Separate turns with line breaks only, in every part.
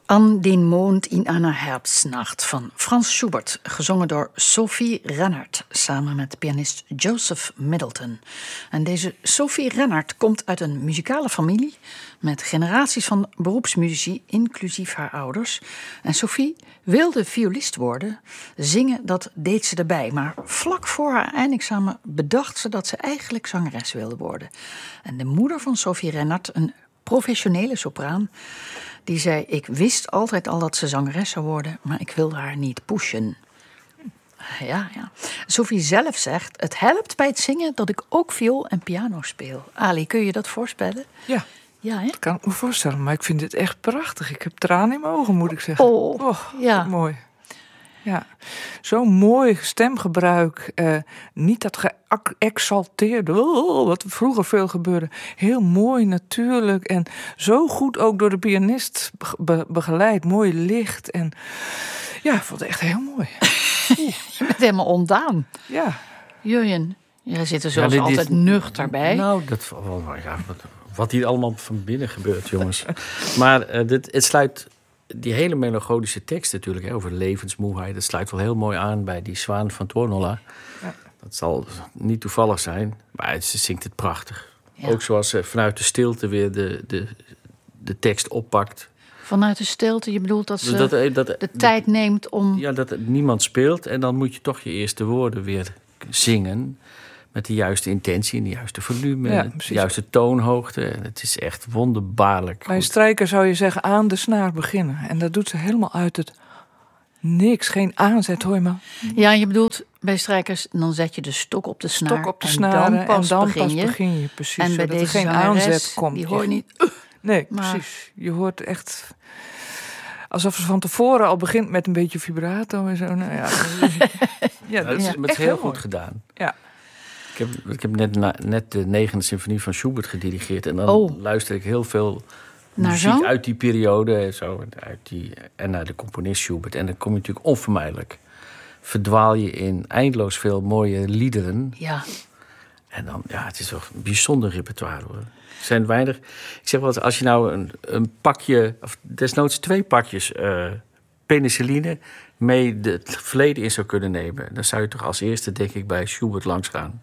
An den Mond in einer Herbstnacht van Franz Schubert, gezongen door Sophie Rennert, samen met pianist Joseph Middleton. En deze Sophie Rennert komt uit een muzikale familie met generaties van beroepsmuzici, inclusief haar ouders. En Sophie wilde violist worden, zingen dat deed ze erbij. Maar vlak voor haar eindexamen bedacht ze dat ze eigenlijk zangeres wilde worden. En de moeder van Sophie Rennert, een professionele sopraan, die zei: ik wist altijd al dat ze zangeres zou worden, maar ik wilde haar niet pushen. Ja. Sophie zelf zegt: het helpt bij het zingen dat ik ook viool en piano speel. Ali, kun je dat voorspellen?
Ja,
hè?
Dat kan ik me voorstellen. Maar ik vind dit echt prachtig. Ik heb tranen in mijn ogen, moet ik zeggen.
Ja.
Mooi. Ja, zo'n mooi stemgebruik. Niet dat geëxalteerde, wat vroeger veel gebeurde. Heel mooi, natuurlijk. En zo goed ook door de pianist begeleid. Mooi licht. En ja, ik vond het echt heel mooi.
Je bent helemaal ontdaan.
Ja.
Jurjen, jij zit er zoals altijd nuchter bij.
Nou, wat hier allemaal van binnen gebeurt, jongens. Maar het sluit... Die hele melancholische tekst natuurlijk, over levensmoeheid, dat sluit wel heel mooi aan bij die Zwaan van Tornola. Ja. Dat zal niet toevallig zijn, maar ze zingt het prachtig. Ja. Ook zoals ze vanuit de stilte weer de tekst oppakt.
Vanuit de stilte, je bedoelt dat ze de tijd neemt om...
Ja, dat niemand speelt en dan moet je toch je eerste woorden weer zingen. Met de juiste intentie en de juiste volume, de juiste toonhoogte. En het is echt wonderbaarlijk.
Bij een strijker zou je zeggen aan de snaar beginnen. En dat doet ze helemaal uit het niks. Geen aanzet, hoor je maar.
Ja, je bedoelt bij strijkers, dan zet je de stok op de snaar.
Stok op de snaar en dan pas begin je. Precies,
en bij
zodat
deze
er geen aanzet komt.
Die hoor je niet.
Nee, maar... precies. Je hoort echt... Alsof ze van tevoren al begint met een beetje vibrato en zo. Nou ja,
dat is heel goed gedaan.
Ja.
Ik heb net de 9e symfonie van Schubert gedirigeerd. En dan luister ik heel veel muziek uit die periode. En naar de componist Schubert. En dan kom je natuurlijk onvermijdelijk. Verdwaal je in eindeloos veel mooie liederen.
Ja.
En dan, het is toch een bijzonder repertoire, hoor. Er zijn weinig... Ik zeg wel eens, als je nou een pakje... of desnoods 2 pakjes penicilline mee het verleden in zou kunnen nemen, dan zou je toch als eerste, denk ik, bij Schubert langs gaan.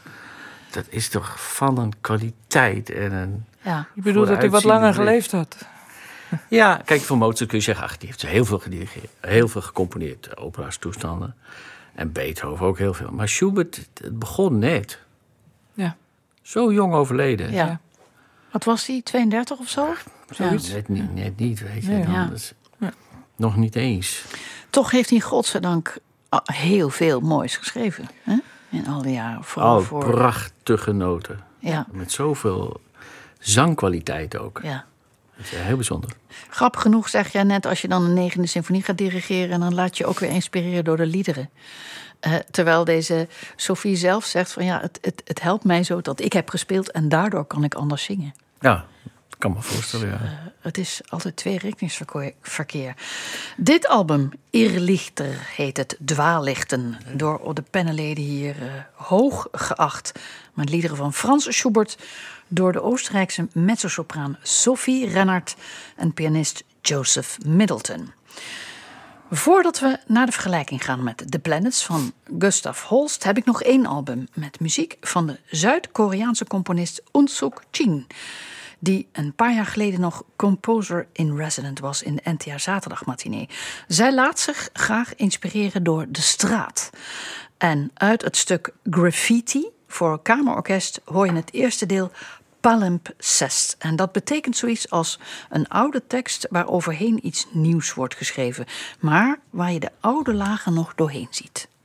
Dat is toch van een kwaliteit en een...
Ja. Je bedoelt dat hij wat langer geleefd had?
Ja, kijk, van Mozart kun je zeggen, die heeft heel veel gedirigeerd, heel veel gecomponeerd, opera's, toestanden. En Beethoven ook heel veel. Maar Schubert, het begon net.
Ja.
Zo jong overleden.
Ja. Wat was hij, 32 of zo?
Zoiets. Net niet, weet je. Ja. Nog niet eens.
Toch heeft hij godzijdank heel veel moois geschreven. Hè? In al die jaren.
Prachtige noten.
Ja.
Met zoveel zangkwaliteit ook.
Ja.
Dat is heel bijzonder.
Grappig genoeg zeg jij net, als je dan een 9e symfonie gaat dirigeren, en dan laat je ook weer inspireren door de liederen. Terwijl deze Sophie zelf zegt van het helpt mij zo dat ik heb gespeeld en daardoor kan ik anders zingen.
Ja, dat kan me voorstellen, ja.
Het is altijd tweerichtingsverkeer. Dit album, Irrlichter, heet het, Dwaallichten. Door de pennenleden hier hoog geacht. Met liederen van Franz Schubert, door de Oostenrijkse mezzosopraan Sophie Rennert en pianist Joseph Middleton. Voordat we naar de vergelijking gaan met The Planets van Gustav Holst, heb ik nog 1 album met muziek van de Zuid-Koreaanse componist Eun Suk Jin, die een paar jaar geleden nog composer in resident was in de NTR Zaterdagmatinee. Zij laat zich graag inspireren door de straat. En uit het stuk Graffiti voor kamerorkest hoor je het eerste deel Palimpsest. En dat betekent zoiets als een oude tekst waar overheen iets nieuws wordt geschreven, maar waar je de oude lagen nog doorheen ziet.